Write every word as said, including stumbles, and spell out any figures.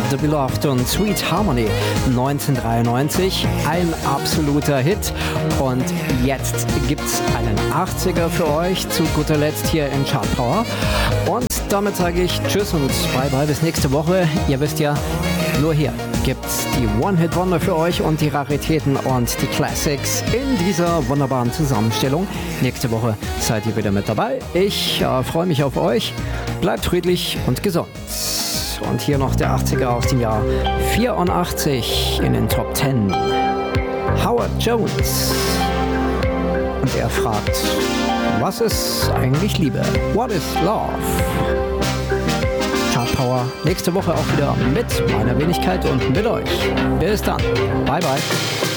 The Beloved und Sweet Harmony neunzehnhundertdreiundneunzig, ein absoluter Hit. Und jetzt gibt's einen achtziger für euch zu guter Letzt hier in Chart Power. Und damit sage ich Tschüss und Bye Bye bis nächste Woche. Ihr wisst ja, nur hier gibt's die One-Hit-Wonder für euch und die Raritäten und die Classics in dieser wunderbaren Zusammenstellung. Nächste Woche seid ihr wieder mit dabei. Ich äh, freue mich auf euch. Bleibt friedlich und gesund. Und hier noch der achtziger aus dem Jahr vierundachtzig in den Top zehn. Howard Jones. Und er fragt, was ist eigentlich Liebe? What is love? Chart Power nächste Woche auch wieder mit meiner Wenigkeit und mit euch. Bis dann. Bye bye.